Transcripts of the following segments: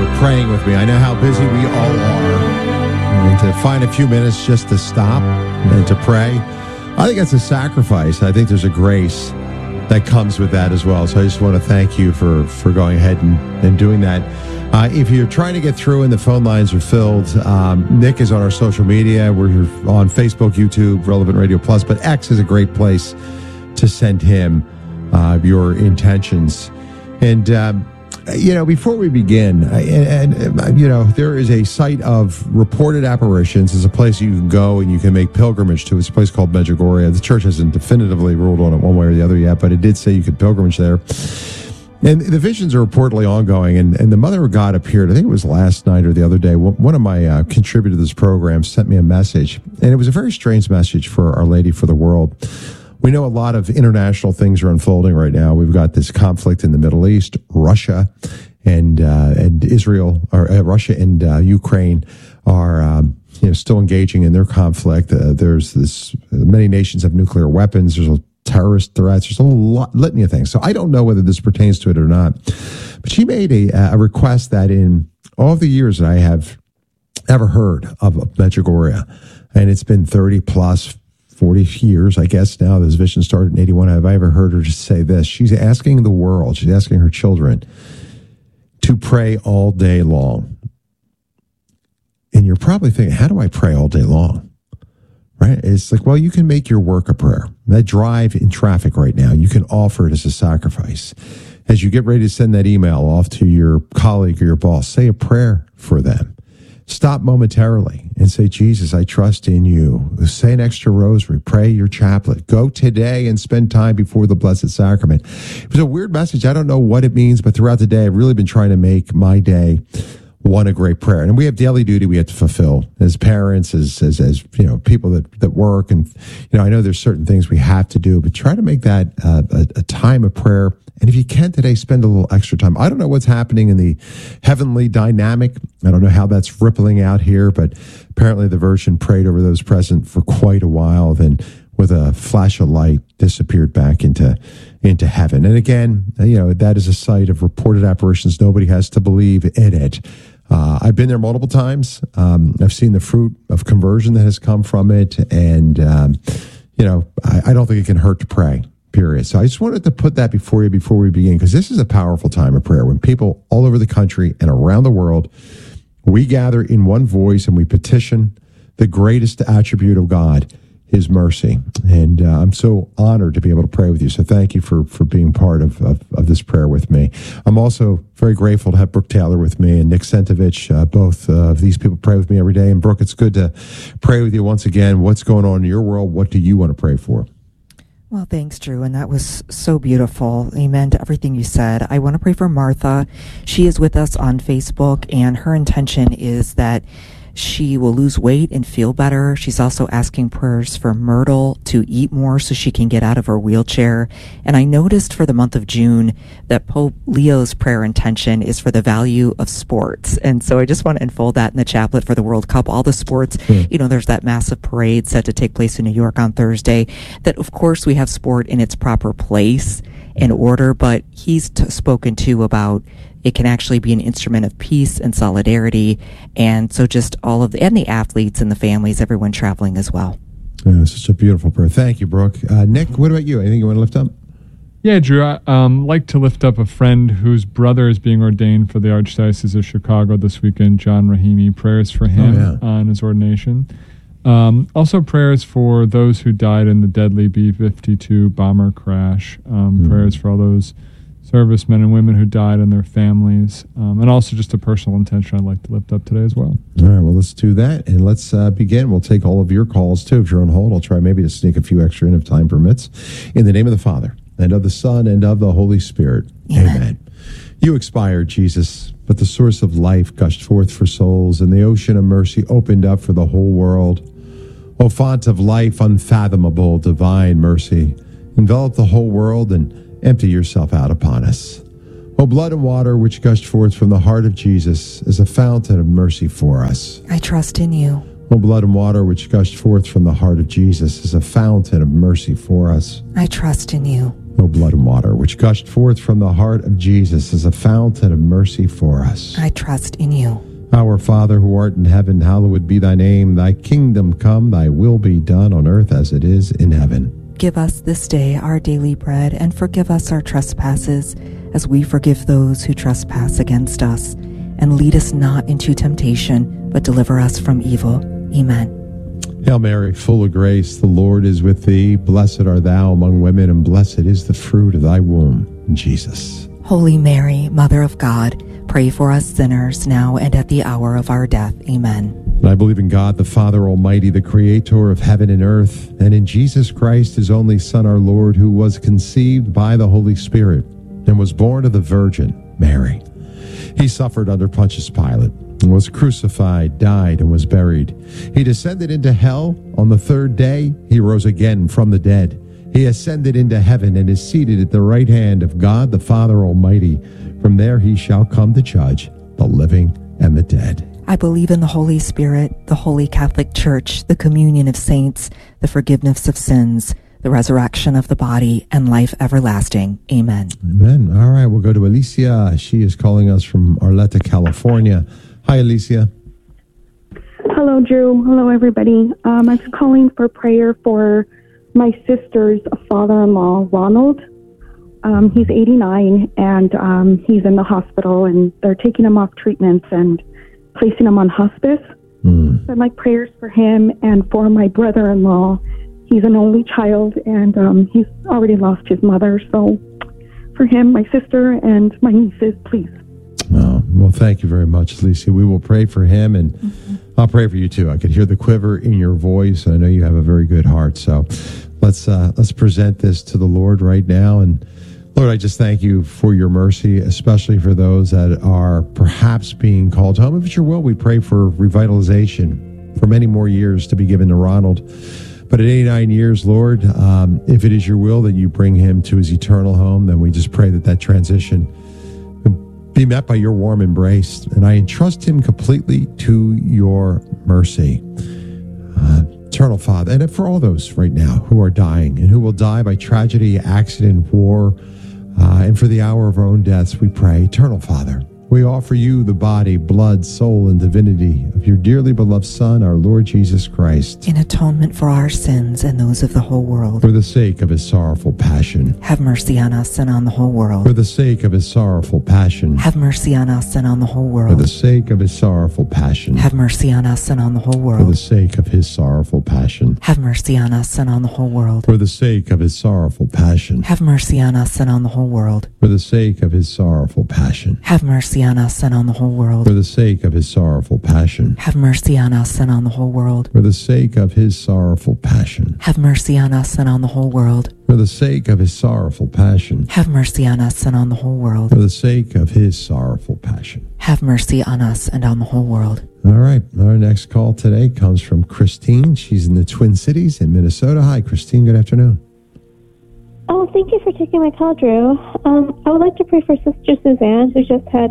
praying with me. I know how busy we all are. And to find a few minutes just to stop and to pray, I think that's a sacrifice. I think there's a grace that comes with that as well. So I just want to thank you for going ahead and doing that. If you're trying to get through and the phone lines are filled, Nick is on our social media. We're on Facebook, YouTube, Relevant Radio Plus, but X is a great place to send him your intentions. And, before we begin, there is a site of reported apparitions. It's a place you can go and you can make pilgrimage to. It's a place called Medjugorje. The church hasn't definitively ruled on it one way or the other yet, but it did say you could pilgrimage there. And the visions are reportedly ongoing, and the Mother of God appeared, I think it was last night or the other day. One of my contributors to this program sent me a message, and it was a very strange message for Our Lady for the world. We know a lot of international things are unfolding right now. We've got this conflict in the Middle East, Russia and Israel, or Russia and Ukraine are still engaging in their conflict. There's many nations have nuclear weapons. There's terrorist threats. There's a litany of things. So I don't know whether this pertains to it or not. But she made a request that in all the years that I have ever heard of Medjugorje, and it's been 30 plus 40 years, I guess now, this vision started in 81. Have I ever heard her just say this? She's asking the world, she's asking her children to pray all day long. And you're probably thinking, how do I pray all day long? Right? It's like, well, you can make your work a prayer. That drive in traffic right now, you can offer it as a sacrifice. As you get ready to send that email off to your colleague or your boss, say a prayer for them. Stop momentarily and say, Jesus, I trust in you. Say an extra rosary. Pray your chaplet. Go today and spend time before the Blessed Sacrament. It was a weird message. I don't know what it means, but throughout the day, I've really been trying to make my day one a great prayer. And we have daily duty we have to fulfill as parents, as people that work. And, I know there's certain things we have to do, but try to make that a time of prayer. And if you can today, spend a little extra time. I don't know what's happening in the heavenly dynamic. I don't know how that's rippling out here, but apparently the Virgin prayed over those present for quite a while, then with a flash of light disappeared back into heaven. And again, that is a site of reported apparitions. Nobody has to believe in it. I've been there multiple times. I've seen the fruit of conversion that has come from it. And, I don't think it can hurt to pray. Period. So I just wanted to put that before we begin, because this is a powerful time of prayer when people all over the country and around the world, we gather in one voice and we petition the greatest attribute of God, his mercy. And I'm so honored to be able to pray with you. So thank you for being part of this prayer with me. I'm also very grateful to have Brooke Taylor with me and Nick Sentovich. Both of these people pray with me every day. And Brooke, it's good to pray with you once again. What's going on in your world? What do you want to pray for? Well, thanks, Drew, and that was so beautiful. Amen to everything you said. I want to pray for Martha. She is with us on Facebook, and her intention is that she will lose weight and feel better. She's also asking prayers for Myrtle to eat more so she can get out of her wheelchair. And I noticed for the month of June that Pope Leo's prayer intention is for the value of sports. And so I just want to unfold that in the chaplet for the World Cup. All the sports, there's that massive parade set to take place in New York on Thursday. That, of course, we have sport in its proper place and order, but he's spoken too about it can actually be an instrument of peace and solidarity. And so just all of and the athletes and the families, everyone traveling as well. Yeah, such a beautiful prayer. Thank you, Brooke. Nick, what about you? Anything you want to lift up? Yeah, Drew, I like to lift up a friend whose brother is being ordained for the Archdiocese of Chicago this weekend, John Rahimi. Prayers for him on his ordination. Also prayers for those who died in the deadly B-52 bomber crash. Prayers for all those servicemen and women who died and their families, and also just a personal intention I'd like to lift up today as well. All right, well, let's do that, and let's begin. We'll take all of your calls, too. If you're on hold, I'll try maybe to sneak a few extra in if time permits. In the name of the Father, and of the Son, and of the Holy Spirit. Amen. You expired, Jesus, but the source of life gushed forth for souls, and the ocean of mercy opened up for the whole world. O font of life, unfathomable, divine mercy, envelop the whole world and empty yourself out upon us. O blood and water which gushed forth from the heart of Jesus as a fountain of mercy for us. I trust in you. O blood and water which gushed forth from the heart of Jesus as a fountain of mercy for us. I trust in you. O blood and water, which gushed forth from the heart of Jesus as a fountain of mercy for us. I trust in you. Our Father, who art in heaven, hallowed be thy name. Thy kingdom come, thy will be done on earth as it is in heaven. Give us this day our daily bread, and forgive us our trespasses, as we forgive those who trespass against us. And lead us not into temptation, but deliver us from evil. Amen. Hail Mary, full of grace, the Lord is with thee. Blessed art thou among women, and blessed is the fruit of thy womb, Jesus. Holy Mary, Mother of God, pray for us sinners, now and at the hour of our death. Amen. And I believe in God, the Father Almighty, the creator of heaven and earth, and in Jesus Christ, his only Son, our Lord, who was conceived by the Holy Spirit and was born of the Virgin Mary. He suffered under Pontius Pilate, and was crucified, died, and was buried. He descended into hell. On the third day, he rose again from the dead. He ascended into heaven and is seated at the right hand of God, the Father Almighty. From there he shall come to judge the living and the dead. I believe in the Holy Spirit, the Holy Catholic Church, the communion of saints, the forgiveness of sins, the resurrection of the body, and life everlasting. Amen. Amen. All right, we'll go to Alicia. She is calling us from Arleta, California. Hi, Alicia. Hello, Drew. Hello, everybody. I was calling for prayer for my sister's father-in-law, Ronald. He's 89, and he's in the hospital, and they're taking him off treatments and placing him on hospice. So I'd like prayers for him and for my brother-in-law. He's an only child, and he's already lost his mother. So for him, my sister, and my nieces, please. Oh, well, thank you very much, Alicia. We will pray for him, and I'll pray for you too. I could hear the quiver in your voice. I know you have a very good heart. So let's present this to the Lord right now. And Lord, I just thank you for your mercy, especially for those that are perhaps being called home. If it's your will, we pray for revitalization for many more years to be given to Ronald. But at 89 years, Lord, if it is your will that you bring him to his eternal home, then we just pray that transition be met by your warm embrace. And I entrust him completely to your mercy. Eternal Father, and for all those right now who are dying and who will die by tragedy, accident, war, and for the hour of our own deaths, we pray, Eternal Father, we offer you the body, blood, soul, and divinity of your dearly beloved Son, our Lord Jesus Christ, in atonement for our sins and those of the whole world. For the sake of his sorrowful passion. Have mercy on us and on the whole world. For the sake of his sorrowful passion. Have mercy on us and on the whole world. For the sake of his sorrowful passion. Have mercy on us and on the whole world. For the sake of his sorrowful passion. Have mercy on us and on the whole world. For the sake of his sorrowful passion. Have mercy on us and on the whole world. For the sake of his sorrowful passion. Have mercy on us and on the whole world. For the sake of his sorrowful passion. Have mercy on us and on the whole world. For the sake of his sorrowful passion. Have mercy on us and on the whole world. For the sake of his sorrowful passion. Have mercy on us and on the whole world. For the sake of his sorrowful passion. Have mercy on us and on the whole world. All right. Our next call today comes from Christine. She's in the Twin Cities in Minnesota. Hi, Christine. Good afternoon. Oh, thank you for taking my call, Drew. I would like to pray for Sister Suzanne, who just had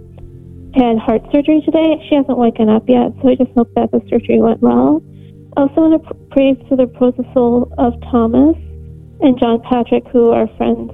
heart surgery today. She hasn't woken up yet, so I just hope that the surgery went well. I also want to pray for the protozoal of Thomas and John Patrick, who are friends,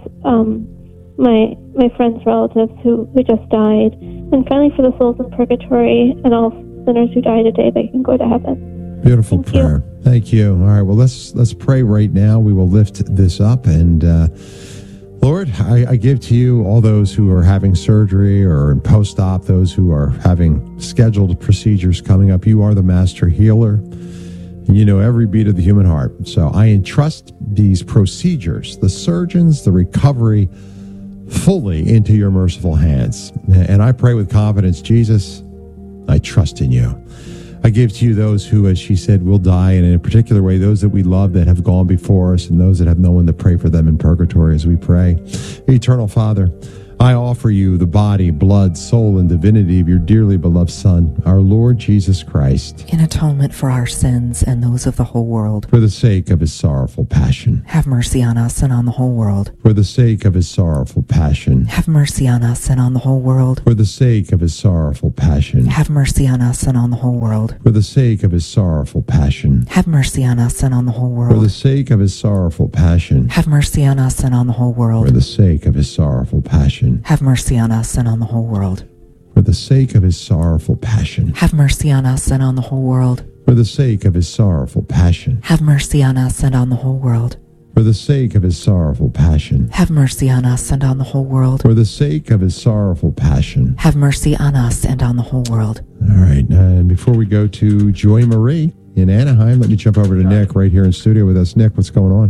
my friend's relatives who just died. And finally for the souls in purgatory and all sinners who die today, they can go to heaven. Beautiful prayer. Thank you. All right. Well, let's pray right now. We will lift this up. And Lord, I give to you all those who are having surgery or in post-op, those who are having scheduled procedures coming up. You are the master healer. And you know every beat of the human heart. So I entrust these procedures, the surgeons, the recovery, fully into your merciful hands. And I pray with confidence, Jesus, I trust in you. I give to you those who, as she said, will die, and in a particular way, those that we love that have gone before us and those that have no one to pray for them in purgatory as we pray. Eternal Father, I offer you the body, blood, soul, and divinity of your dearly beloved Son, our Lord Jesus Christ, in atonement for our sins and those of the whole world. For the sake of his sorrowful passion. Have mercy on us and on the whole world. For the sake of his sorrowful passion. Have mercy on us and on the whole world. For the sake of his sorrowful passion. Have mercy on us and on the whole world. For the sake of his sorrowful passion. Have mercy on us and on the whole world. For the sake of his sorrowful passion. Have mercy on us and on the whole world. For the sake of his sorrowful passion. Have mercy on us and on the whole world. For the sake of his sorrowful passion. Have mercy on us and on the whole world. For the sake of his sorrowful passion. Have mercy on us and on the whole world. For the sake of his sorrowful passion. Have mercy on us and on the whole world. For the sake of his sorrowful passion. Have mercy on us and on the whole world. All right. And before we go to Joy Marie in Anaheim, let me jump over to Nick right here in studio with us. Nick, what's going on?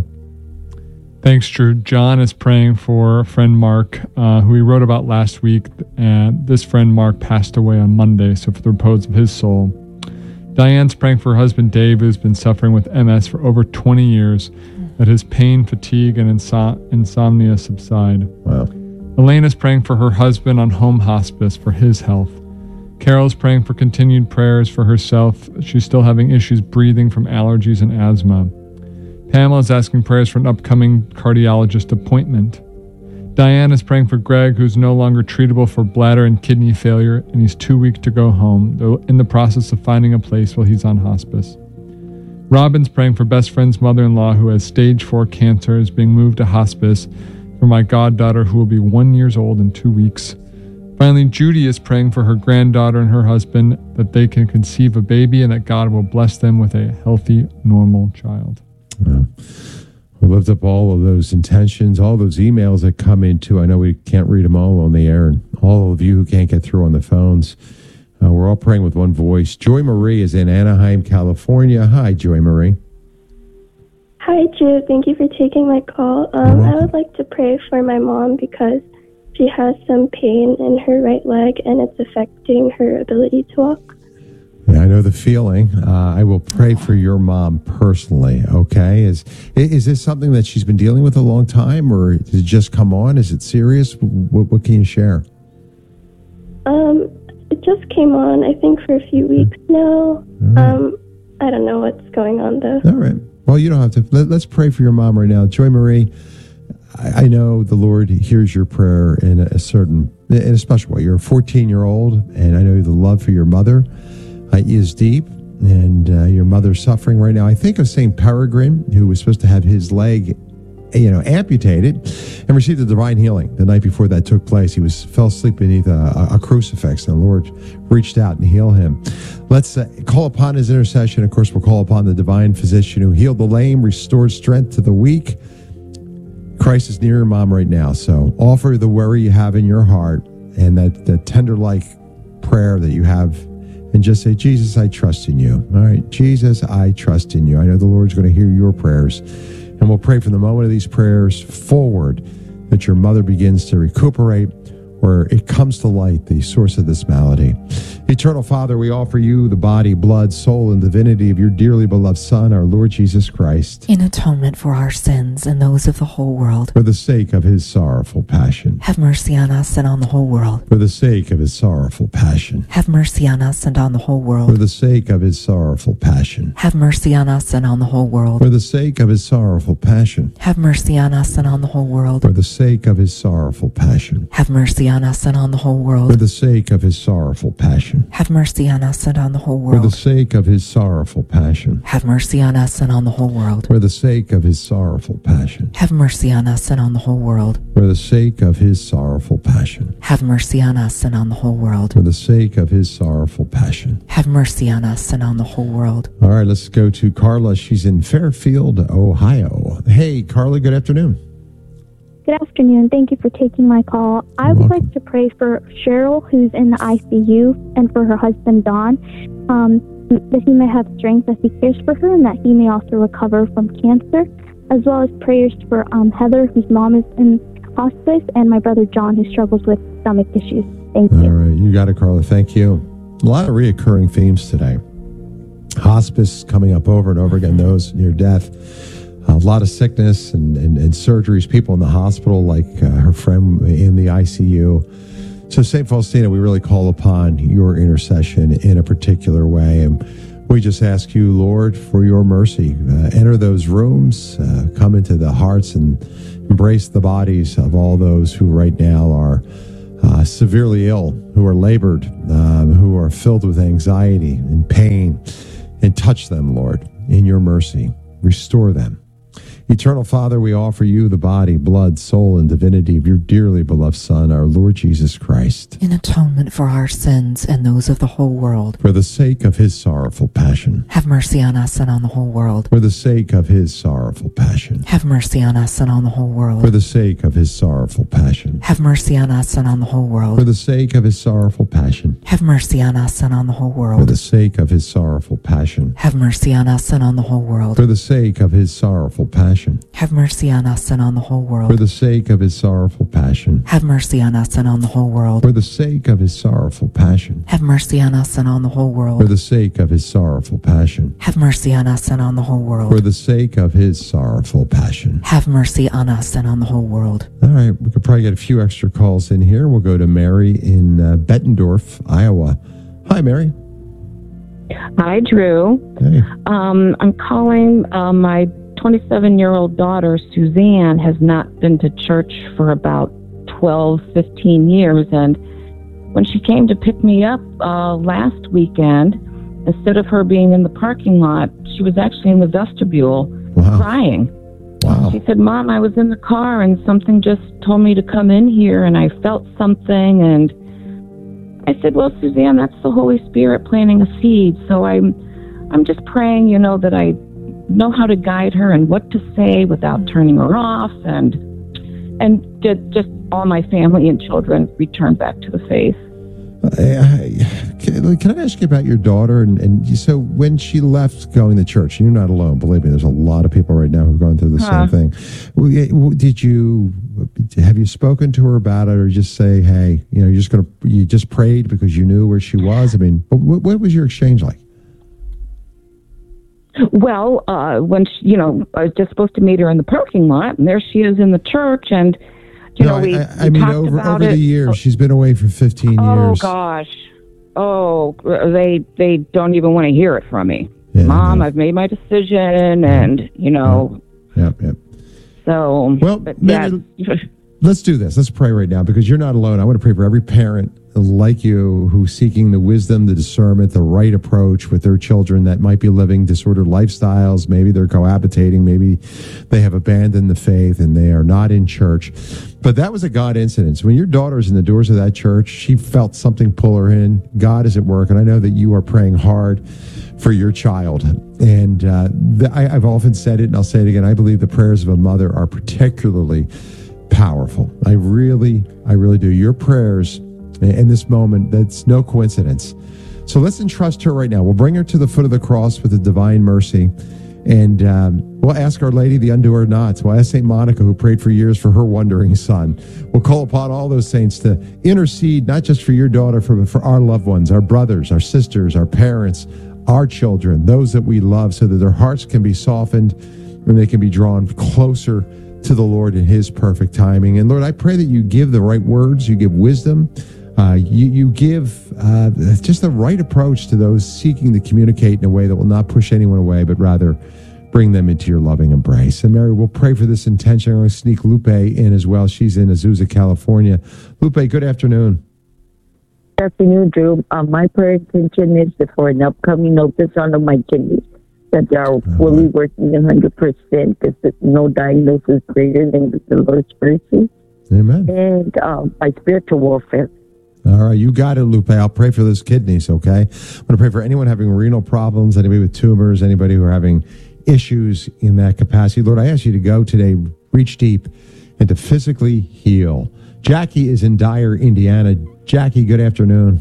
Thanks, Drew. John is praying for a friend Mark, who he wrote about last week. And this friend Mark passed away on Monday, so for the repose of his soul. Diane's praying for her husband Dave, who's been suffering with MS for over 20 years, that his pain, fatigue, and insomnia subside. Wow. Elena's praying for her husband on home hospice for his health. Carol's praying for continued prayers for herself. She's still having issues breathing from allergies and asthma. Pamela's asking prayers for an upcoming cardiologist appointment. Diane is praying for Greg, who's no longer treatable for bladder and kidney failure, and he's too weak to go home. They're in the process of finding a place while he's on hospice. Robin's praying for best friend's mother-in-law, who has stage 4 cancer, is being moved to hospice, for my goddaughter, who will be 1 year old in 2 weeks. Finally, Judy is praying for her granddaughter and her husband, that they can conceive a baby and that God will bless them with a healthy, normal child. Well, we lift up all of those intentions, all those emails that come into. I know we can't read them all on the air, and all of you who can't get through on the phones. We're all praying with one voice. Joy Marie is in Anaheim, California. Hi, Joy Marie. Hi, Drew. Thank you for taking my call. I would like to pray for my mom because she has some pain in her right leg, and it's affecting her ability to walk. Yeah, I know the feeling. I will pray for your mom personally, okay? Is this something that she's been dealing with a long time, or did it just come on? Is it serious? What can you share? It just came on, I think, for a few weeks now. Right. I don't know what's going on, though. All right. Well, you don't have to. Let's pray for your mom right now. Joy Marie, I know the Lord hears your prayer in a special way. You're a 14-year-old, and I know the love for your mother is deep, and your mother's suffering right now. I think of St. Peregrine, who was supposed to have his leg, amputated, and received the divine healing the night before that took place. He fell asleep beneath a crucifix, and the Lord reached out and healed him. Let's call upon his intercession. Of course, we'll call upon the divine physician who healed the lame, restored strength to the weak. Christ is near your mom right now, so offer the worry you have in your heart and that tender-like prayer that you have, and just say, Jesus, I trust in you. All right, Jesus, I trust in you. I know the Lord's going to hear your prayers. And we'll pray from the moment of these prayers forward that your mother begins to recuperate, or it comes to light, the source of this malady. Eternal Father, we offer you the body, blood, soul, and divinity of your dearly beloved Son, our Lord Jesus Christ, in atonement for our sins and those of the whole world. For the sake of his sorrowful passion. Have mercy on us and on the whole world. For the sake of his sorrowful passion. Have mercy on us and on the whole world. For the sake of his sorrowful passion. Have mercy on us and on the whole world. For the sake of his sorrowful passion. Have mercy on us and on the whole world. For the sake of his sorrowful passion. Have mercy on us and on the whole world. For the sake of his sorrowful passion. Have mercy on us and on the whole For world. the sake of his sorrowful passion. Have mercy on us and on the whole world. For the sake of his sorrowful passion. Have mercy on us and on the whole world. For the sake of his sorrowful passion. Have mercy on us and on the whole world. For the sake of his sorrowful passion. Have mercy on us and on the whole world. All right, let's go to Carla. She's in Fairfield, Ohio. Hey, Carla, good afternoon. Good afternoon. Thank you for taking my call. I would like to pray for Cheryl, who's in the ICU, and for her husband, Don, that he may have strength as he cares for her, and that he may also recover from cancer, as well as prayers for Heather, whose mom is in hospice, and my brother, John, who struggles with stomach issues. Thank you. All right, you got it, Carla. Thank you. A lot of reoccurring themes today. Hospice coming up over and over again, those near death. a lot of sickness and surgeries, people in the hospital, like her friend in the ICU. So St. Faustina, we really call upon your intercession in a particular way. And we just ask you, Lord, for your mercy. Enter those rooms, come into the hearts and embrace the bodies of all those who right now are severely ill, who are labored, who are filled with anxiety and pain, and touch them, Lord, in your mercy. Restore them. Eternal Father, we offer you the body, blood, soul, and divinity of your dearly beloved Son, our Lord Jesus Christ, in atonement for our sins and those of the whole world. For the sake of his sorrowful passion. Have mercy on us and on the whole world. For the sake of his sorrowful passion. Have mercy on us and on the whole world. For the sake of his sorrowful passion. Have mercy on us and on the whole world. For the sake of his sorrowful passion. Have mercy on us and on the whole world. For the sake of his sorrowful passion. Have mercy on us and on the whole world. For the sake of his sorrowful passion. Have mercy on us and on the whole world. For the sake of his sorrowful passion. Have mercy on us and on the whole world. For the sake of his sorrowful passion. Have mercy on us and on the whole world. For the sake of his sorrowful passion. Have mercy on us and on the whole world. For the sake of his sorrowful passion. Have mercy on us and on the whole world. All right, we could probably get a few extra calls in here. We'll go to Mary in Bettendorf, Iowa. Hi, Mary. Hi, Drew. Hey. I'm calling. My 27-year-old daughter, Suzanne, has not been to church for about 12, 15 years. And when she came to pick me up last weekend, instead of her being in the parking lot, she was actually in the vestibule crying. Wow. She said, Mom, I was in the car and something just told me to come in here and I felt something. And I said, well, Suzanne, that's the Holy Spirit planting a seed. So I'm just praying, that I know how to guide her and what to say without turning her off, and just all my family and children return back to the faith. Can I ask you about your daughter? And so when she left going to church, you're not alone. Believe me, there's a lot of people right now who've gone through the same thing. Have you spoken to her about it, or just say, hey, you just prayed because you knew where she was? I mean, what was your exchange like? Well, when I was just supposed to meet her in the parking lot, and there she is in the church, and we talked about over the years, she's been away for 15 years. Oh gosh, they don't even want to hear it from me. Yeah, Mom, I've made my decision, and Yep. So, well, let's do this. Let's pray right now, because you're not alone. I want to pray for every parent like you who's seeking the wisdom, the discernment, the right approach with their children that might be living disordered lifestyles. Maybe they're cohabitating. Maybe they have abandoned the faith and they are not in church. But that was a God incident. So when your daughter's in the doors of that church, she felt something pull her in. God is at work. And I know that you are praying hard for your child. And I've often said it, and I'll say it again. I believe the prayers of a mother are particularly powerful. I really do. Your prayers in this moment, that's no coincidence. So let's entrust her right now. We'll bring her to the foot of the cross with the divine mercy. And we'll ask Our Lady, the undoer knots. We'll ask St. Monica, who prayed for years for her wandering son. We'll call upon all those saints to intercede, not just for your daughter, but for our loved ones, our brothers, our sisters, our parents, our children, those that we love, so that their hearts can be softened and they can be drawn closer to the Lord in his perfect timing. And Lord, I pray that you give the right words, you give wisdom, you give just the right approach to those seeking to communicate in a way that will not push anyone away, but rather bring them into your loving embrace. And Mary, we'll pray for this intention. I'm going to sneak Lupe in as well. She's in Azusa, California. Lupe, good afternoon. Good afternoon, Drew. My prayer intention is for an upcoming ultrasound of my kidneys, that they are fully working 100%, because no diagnosis greater than the Lord's mercy. Amen. And my spiritual warfare. All right, you got it, Lupe. I'll pray for those kidneys, okay? I'm going to pray for anyone having renal problems, anybody with tumors, anybody who are having issues in that capacity. Lord, I ask you to go today, reach deep, and to physically heal. Jackie is in Dyer, Indiana. Jackie, good afternoon.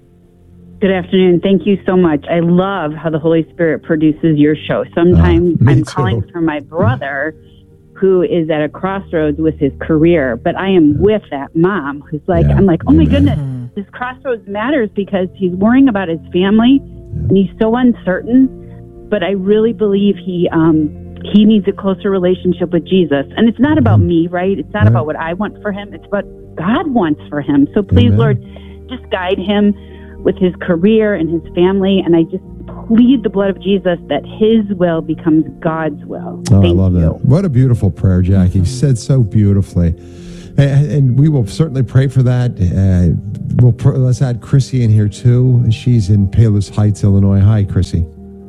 Good afternoon. Thank you so much. I love how the Holy Spirit produces your show. Sometimes I'm calling for my brother, who is at a crossroads with his career, but I am with that mom who's like, I'm like, oh my goodness, this crossroads matters, because he's worrying about his family and he's so uncertain. But I really believe he he needs a closer relationship with Jesus. And it's not about me, right? It's not about what I want for him. It's what God wants for him. So please, Lord, just guide him with his career and his family. And I just plead the blood of Jesus that his will becomes God's will. Oh, I love that. What a beautiful prayer, Jackie. Said so beautifully. And we will certainly pray for that. Let's add Chrissy in here too. She's in Palos Heights, Illinois. Hi, Chrissy.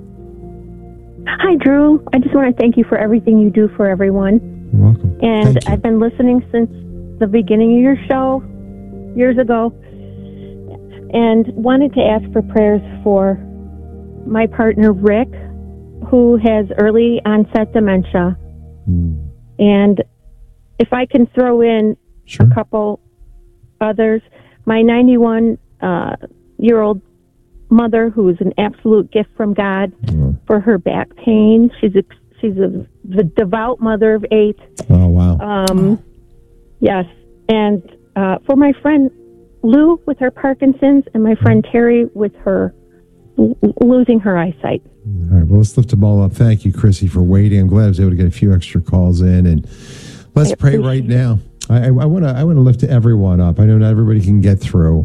Hi, Drew. I just want to thank you for everything you do for everyone. You're welcome. And I've been listening since the beginning of your show years ago, and wanted to ask for prayers for my partner, Rick, who has early onset dementia. And if I can throw in a couple others, my 91-year-old mother, who is an absolute gift from God for her back pain. She's the devout mother of 8. Oh, wow. Yes. And for my friend Lou with her Parkinson's, and my friend Terry with her losing her eyesight. All right. Well, let's lift them all up. Thank you, Chrissy, for waiting. I'm glad I was able to get a few extra calls in. And let's pray right now. I want to lift everyone up. I know not everybody can get through.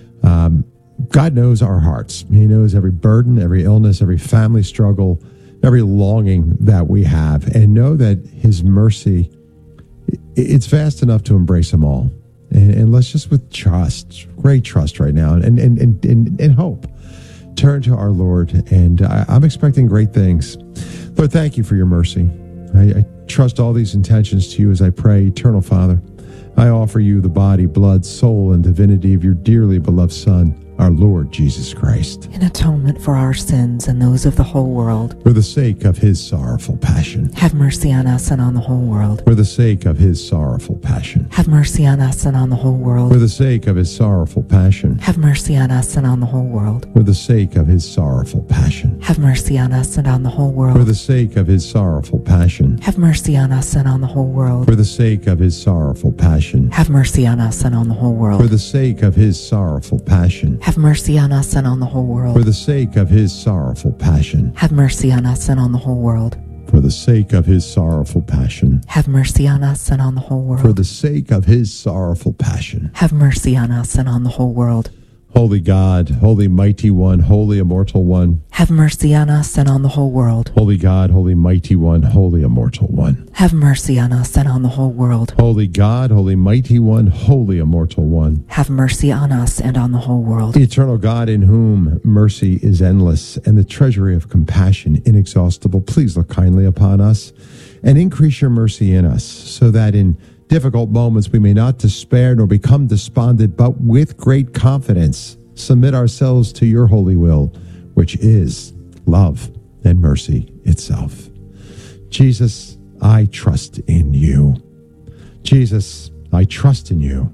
God knows our hearts. He knows every burden, every illness, every family struggle, every longing that we have. And know that his mercy, it's vast enough to embrace them all. And let's just with trust, great trust right now, and hope, turn to our Lord. And I'm expecting great things. Lord, thank you for your mercy. I trust all these intentions to you as I pray. Eternal Father, I offer you the body, blood, soul, and divinity of your dearly beloved Son, our Lord Jesus Christ, in atonement for our sins and those of the whole world. For the sake of his sorrowful passion. Have mercy on us and on the whole world. For the sake of his sorrowful passion. Have mercy on us and on the whole world. For the sake of his sorrowful passion. Have mercy on us and on the whole world. For the sake of his sorrowful passion. Have mercy on us and on the whole world. For the sake of his sorrowful passion. Have mercy on us and on the whole world. For the sake of his sorrowful passion. Have mercy on us and on the whole world. For the sake of his sorrowful passion. Have mercy on us and on the whole world. For the sake of his sorrowful passion. Have mercy on us and on the whole world. For the sake of his sorrowful passion. Have mercy on us and on the whole world. For the sake of his sorrowful passion. Have mercy on us and on the whole world. Holy God, holy mighty one, holy immortal one. Have mercy on us and on the whole world. Holy God, holy mighty one, holy immortal one. Have mercy on us and on the whole world. Holy God, holy mighty one, holy immortal one. Have mercy on us and on the whole world. Eternal God, in whom mercy is endless and the treasury of compassion inexhaustible, please look kindly upon us and increase your mercy in us, so that in difficult moments we may not despair nor become despondent, but with great confidence submit ourselves to your holy will, which is love and mercy itself. Jesus, I trust in you. Jesus, I trust in you.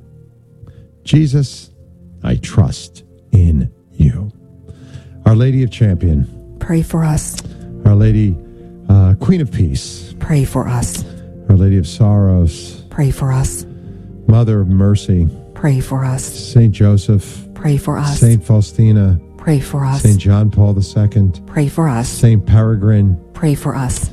Jesus, I trust in you. Our Lady of Champion, pray for us. Our Lady, Queen of Peace, pray for us. Our Lady of Sorrows, pray for us. Mother of Mercy, pray for us. Saint Joseph, pray for us. Saint Faustina, pray for us. Saint John Paul II, pray for us. Saint Peregrine, pray for us.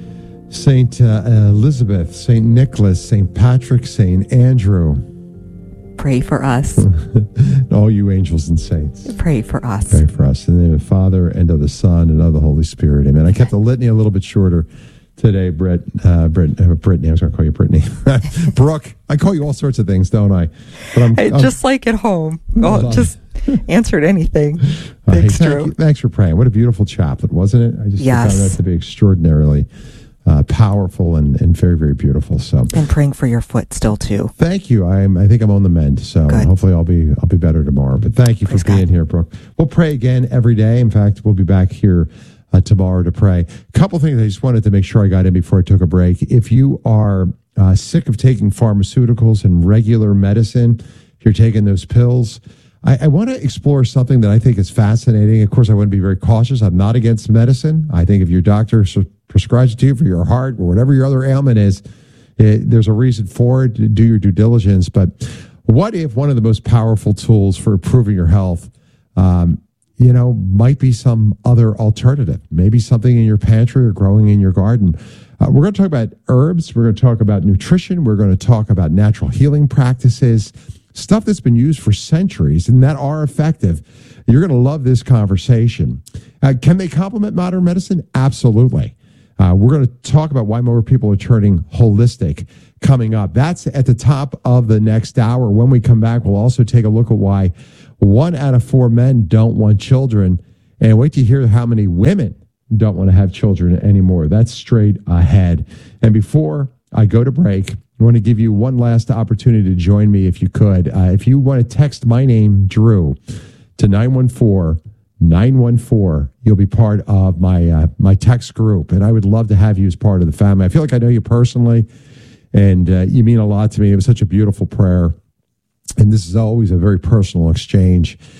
Saint Elizabeth, Saint Nicholas, Saint Patrick, Saint Andrew, pray for us. All you angels and saints, pray for us. Pray for us. In the name of the Father, and of the Son, and of the Holy Spirit. Amen. I kept the litany a little bit shorter today, Brittany. I was going to call you Brittany. Brooke. I call you all sorts of things, don't I? But I'm just like at home. Just answered anything. Thanks, Drew. Thanks for praying. What a beautiful chaplet, wasn't it? I just found that to be extraordinarily powerful and very, very beautiful. So, and praying for your foot still too. Thank you. I think I'm on the mend. So hopefully I'll be better tomorrow. But thank you for being here, Brooke. We'll pray again every day. In fact, we'll be back here tomorrow to pray. A couple things I just wanted to make sure I got in before I took a break. If you are sick of taking pharmaceuticals and regular medicine, if you're taking those pills, I want to explore something that I think is fascinating. Of course, I want to be very cautious. I'm not against medicine. I think if your doctor prescribes it to you for your heart or whatever your other ailment is, there's a reason for it. Do your due diligence. But what if one of the most powerful tools for improving your health might be some other alternative, maybe something in your pantry or growing in your garden. We're going to talk about herbs. We're going to talk about nutrition. We're going to talk about natural healing practices, stuff that's been used for centuries and that are effective. You're going to love this conversation. Can they complement modern medicine? Absolutely. We're going to talk about why more people are turning holistic coming up. That's at the top of the next hour. When we come back, we'll also take a look at why 1 out of 4 men don't want children. And wait to hear how many women don't want to have children anymore. That's straight ahead. And before I go to break, I want to give you one last opportunity to join me if you could. If you want to text my name, Drew, to 914-914, you'll be part of my text group. And I would love to have you as part of the family. I feel like I know you personally, and you mean a lot to me. It was such a beautiful prayer. And this is always a very personal exchange.